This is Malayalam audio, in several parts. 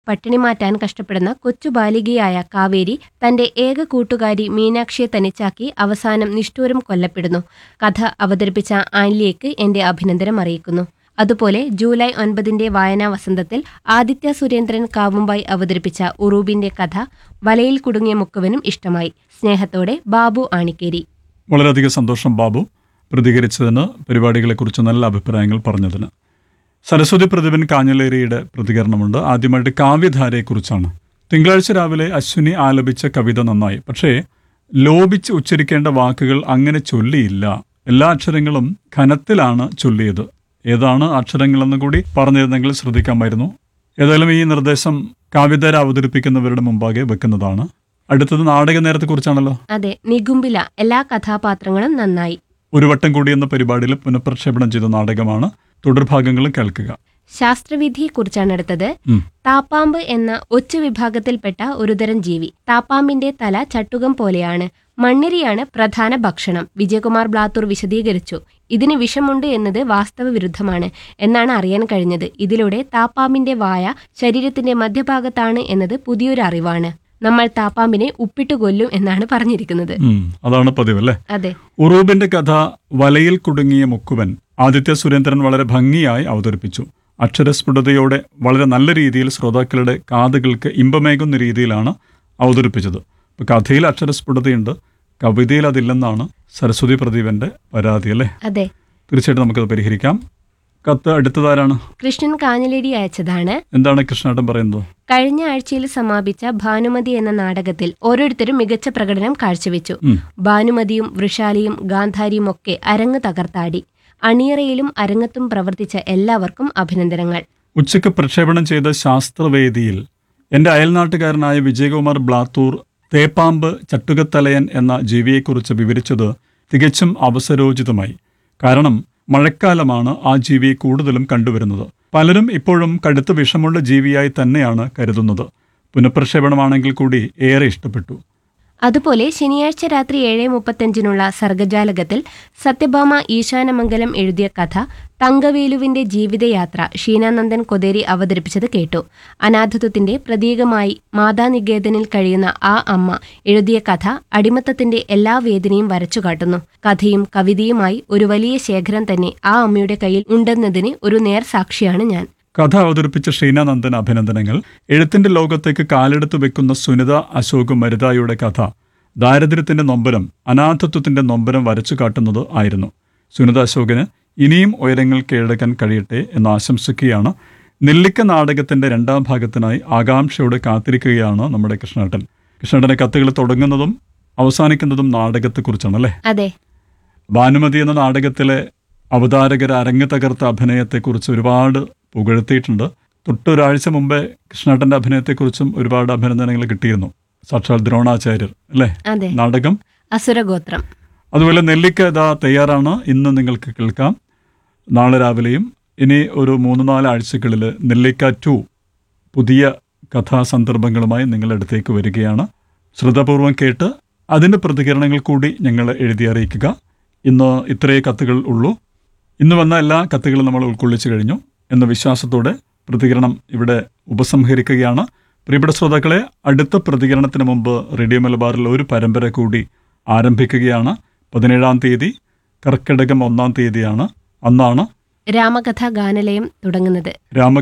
പട്ടിണി മാറ്റാൻ കഷ്ടപ്പെടുന്ന കൊച്ചു ബാലികയായ കാവേരി തന്റെ ഏക കൂട്ടുകാരി മീനാക്ഷിയെ തനിച്ചാക്കി അവസാനം നിഷ്ഠൂരം കൊല്ലപ്പെടുന്നു. കഥ അവതരിപ്പിച്ച ആൻലിയയ്ക്ക് എന്റെ അഭിനന്ദനം അറിയിക്കുന്നു. അതുപോലെ ജൂലൈ 9 വായനാ വസന്തത്തിൽ ആദിത്യ സുരേന്ദ്രൻ കാവുമ്പായി അവതരിപ്പിച്ച ഉറൂബിന്റെ കഥ വലയിൽ കുടുങ്ങിയ മുക്കുവനും ഇഷ്ടമായി. സ്നേഹത്തോടെ ബാബു ആണിക്കേരി. വളരെയധികം സന്തോഷം ബാബു, പ്രതികരിച്ചതിന്, പരിപാടികളെക്കുറിച്ച് നല്ല അഭിപ്രായങ്ങൾ പറഞ്ഞതിന്. സരസ്വതി പ്രതിഭൻ കാഞ്ഞലേരിയുടെ പ്രതികരണമുണ്ട്. ആദ്യമായിട്ട് കാവ്യധാരയെക്കുറിച്ചാണ്. തിങ്കളാഴ്ച രാവിലെ അശ്വിനി ആലപിച്ച കവിത നന്നായി, പക്ഷേ ലോപിച്ച് ഉച്ചരിക്കേണ്ട വാക്കുകൾ അങ്ങനെ ചൊല്ലിയില്ല. എല്ലാ അക്ഷരങ്ങളും ഘനത്തിലാണ് ചൊല്ലിയത്. ഏതാണ് അക്ഷരങ്ങളെന്ന് കൂടി പറഞ്ഞിരുന്നെങ്കിൽ ശ്രദ്ധിക്കാമായിരുന്നു. ഏതായാലും ഈ നിർദ്ദേശം കാവ്യധാര അവതരിപ്പിക്കുന്നവരുടെ മുമ്പാകെ വെക്കുന്നതാണ്. അടുത്തത് നാടക നേരത്തെക്കുറിച്ചാണല്ലോ. അതെ, നികുംബില എല്ലാ കഥാപാത്രങ്ങളും നന്നായി. ഒരു വട്ടം കൂടി എന്ന പരിപാടിയിൽ പുനഃപ്രക്ഷേപണം ചെയ്ത നാടകമാണ്. തുടർഭാഗങ്ങളും കേൾക്കുക. ശാസ്ത്രവിധിയെക്കുറിച്ചാണ് അടുത്തത്. താപ്പാമ്പ് എന്ന ഒച്ചു വിഭാഗത്തിൽപ്പെട്ട ഒരുതരം ജീവി. താപ്പാമ്പിന്റെ തല ചട്ടുകം പോലെയാണ്. മണ്ണിരയാണ് പ്രധാന ഭക്ഷണം. വിജയകുമാർ ബ്ലാത്തൂർ വിശദീകരിച്ചു. ഇതിന് വിഷമുണ്ട് എന്നത് വാസ്തവ വിരുദ്ധമാണ് എന്നാണ് അറിയാൻ കഴിഞ്ഞത്. ഇതിലൂടെ താപ്പാമ്പിന്റെ വായ ശരീരത്തിന്റെ മധ്യഭാഗത്താണ് എന്നത് പുതിയൊരു അറിവാണ്. നമ്മൾ താപ്പാമ്പിനെ ഉപ്പിട്ട് കൊല്ലും എന്നാണ് പറഞ്ഞിരിക്കുന്നത്. അതാണ് പതിവ് അല്ലേ? അതെ. ഉറൂബിന്റെ കഥ വലയിൽ കുടുങ്ങിയ മുക്കുവൻ ആദിത്യ സുരേന്ദ്രൻ വളരെ ഭംഗിയായി അവതരിപ്പിച്ചു. അക്ഷരസ്ഫുടതയോടെ വളരെ നല്ല രീതിയിൽ ശ്രോതാക്കളുടെ കാതുകൾക്ക് ഇമ്പമേകുന്ന രീതിയിലാണ് അവതരിപ്പിച്ചത്. ഇപ്പൊ കഥയിൽ അക്ഷരസ്ഫുടതയുണ്ട്, കവിതയിൽ അതില്ലെന്നാണ് സരസ്വതി പ്രദീപന്റെ പരാതി അല്ലേ? അതെ, തീർച്ചയായിട്ടും നമുക്കത് പരിഹരിക്കാം. കത്ത് അടുത്തതാരാണ്? കൃഷ്ണൻ കാഞ്ഞലേരി അയച്ചതാണ്. എന്താണ് കൃഷ്ണേട്ടൻ പറയുന്നത്? കഴിഞ്ഞ ആഴ്ചയിൽ സമാപിച്ച ഭാനുമതി എന്ന നാടകത്തിൽ ഓരോരുത്തരും മികച്ച പ്രകടനം കാഴ്ചവെച്ചു. ഭാനുമതിയും വൃഷാലിയും ഗാന്ധാരിയും ഒക്കെ അരങ്ങ് തകർത്താടി. അണിയറയിലും അരങ്ങത്തും പ്രവർത്തിച്ച എല്ലാവർക്കും അഭിനന്ദനങ്ങൾ. ഉച്ചയ്ക്ക് പ്രക്ഷേപണം ചെയ്ത ശാസ്ത്രവേദിയിൽ എന്റെ അയൽനാട്ടുകാരനായ വിജയകുമാർ ബ്ലാത്തൂർ തേപ്പാമ്പ് ചട്ടുകത്തലയൻ എന്ന ജീവിയെക്കുറിച്ച് വിവരിച്ചത് തികച്ചും അവസരോചിതമായി. കാരണം മഴക്കാലമാണ് ആ ജീവിയെ കൂടുതലും കണ്ടുവരുന്നത്. പലരും ഇപ്പോഴും കടുത്ത വിഷമുള്ള ജീവിയായി തന്നെയാണ് കരുതുന്നത്. പുനഃപ്രക്ഷേപണമാണെങ്കിൽ കൂടി ഏറെ ഇഷ്ടപ്പെട്ടു. അതുപോലെ ശനിയാഴ്ച രാത്രി 7:35 സർഗജാലകത്തിൽ സത്യഭാമ ഈശാനമംഗലം എഴുതിയ കഥ തങ്കവേലുവിന്റെ ജീവിതയാത്ര ഷീനാനന്ദൻ കൊതേരി അവതരിപ്പിച്ചത് കേട്ടു. അനാഥത്വത്തിന്റെ പ്രതീകമായി മാതാനികേതനിൽ കഴിയുന്ന ആ അമ്മ എഴുതിയ കഥ അടിമത്തത്തിന്റെ എല്ലാ വേദനയും വരച്ചുകാട്ടുന്നു. കഥയും കവിതയുമായി ഒരു വലിയ ശേഖരം തന്നെ ആ അമ്മയുടെ കയ്യിൽ ഉണ്ടെന്നതിന് ഒരു നേർസാക്ഷിയാണ് ഞാൻ. കഥ അവതരിപ്പിച്ച ഷീനാനന്ദൻ അഭിനന്ദനങ്ങൾ. എഴുത്തിന്റെ ലോകത്തേക്ക് കാലെടുത്തു വെക്കുന്ന സുനിത അശോക് മരുതായുടെ കഥ ദാരിദ്ര്യത്തിന്റെ നൊമ്പരം, അനാഥത്വത്തിന്റെ നൊമ്പരം വരച്ചു കാട്ടുന്നത് ആയിരുന്നു. സുനിത അശോകന് ഇനിയും ഉയരങ്ങൾ കീഴടക്കാൻ കഴിയട്ടെ എന്ന് ആശംസിക്കുകയാണ്. നെല്ലിക്ക നാടകത്തിന്റെ 2ാം ഭാഗത്തിനായി ആകാംക്ഷയോടെ കാത്തിരിക്കുകയാണ് നമ്മുടെ കൃഷ്ണേട്ടൻ. കൃഷ്ണേട്ടന്റെ കത്തുകൾ തുടങ്ങുന്നതും അവസാനിക്കുന്നതും നാടകത്തെക്കുറിച്ചാണ് അല്ലേ? അതെ. ഭാനുമതി എന്ന നാടകത്തിലെ അവതാരകർ അരങ്ങ് തകർത്ത അഭിനയത്തെക്കുറിച്ച് ഒരുപാട് പുകഴ്ത്തിയിട്ടുണ്ട്. തൊട്ടൊരാഴ്ച മുമ്പേ കൃഷ്ണേട്ടന്റെ അഭിനയത്തെക്കുറിച്ചും ഒരുപാട് അഭിനന്ദനങ്ങൾ കിട്ടിയിരുന്നു. സാക്ഷാൽ ദ്രോണാചാര്യർ അല്ലേ? നാടകം അസുരഗോത്രം. അതുപോലെ നെല്ലിക്ക ഇതാ തയ്യാറാണ്. ഇന്ന് നിങ്ങൾക്ക് കേൾക്കാം, നാളെ രാവിലെയും. ഇനി ഒരു 3-4 ആഴ്ചകളിൽ നെല്ലിക്ക 2 പുതിയ കഥാസന്ദർഭങ്ങളുമായി നിങ്ങളുടെ അടുത്തേക്ക് വരികയാണ്. ശ്രദ്ധാപൂർവം കേട്ട് അതിൻ്റെ പ്രതികരണങ്ങൾ കൂടി ഞങ്ങൾ എഴുതി അറിയിക്കുക. ഇന്ന് ഇത്രയേ കത്തുകൾ ഉള്ളൂ. ഇന്ന് വന്ന എല്ലാ കത്തുകളും നമ്മൾ ഉൾക്കൊള്ളിച്ചു കഴിഞ്ഞു എന്ന വിശ്വാസത്തോടെ പ്രതികരണം ഇവിടെ ഉപസംഹരിക്കുകയാണ്. പ്രിയപ്പെട്ട ശ്രോതാക്കളെ, അടുത്ത പ്രതികരണത്തിന് മുമ്പ് റേഡിയോ മലബാറിൽ ഒരു പരമ്പര കൂടി ആരംഭിക്കുകയാണ്. 17-ാം തീയതി കർക്കിടകം 1-ാം തീയതിയാണ്. അന്നാണ് രാമകഥാ ഗാനലയം തുടങ്ങുന്നത്.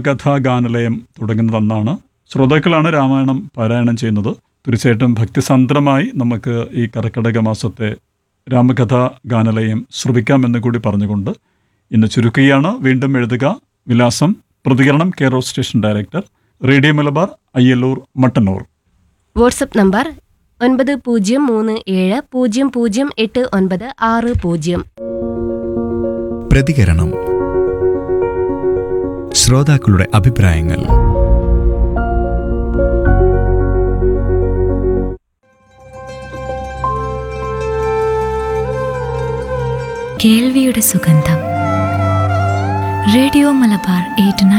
അന്നാണ്. ശ്രോതാക്കളാണ് രാമായണം പാരായണം ചെയ്യുന്നത്. തീർച്ചയായിട്ടും ഭക്തിസാന്ദ്രമായി നമുക്ക് ഈ കർക്കിടക മാസത്തെ രാമകഥാ ഗാനലയം ശ്രവിക്കാമെന്ന് കൂടി പറഞ്ഞുകൊണ്ട് ഇന്ന് ചുരുക്കുകയാണ്. വീണ്ടും എഴുതുക. വിലാസം: പ്രതികരണം, care of station director, radio Malabar, Ayyallur, Mattannur. WhatsApp number 9037008960. പ്രതികരണം. ശ്രോതാക്കളുടെ അഭിപ്രായങ്ങൾ. കേൾവിയുടെ സുഗന്ധം. റേഡിയോ മലബാർ 89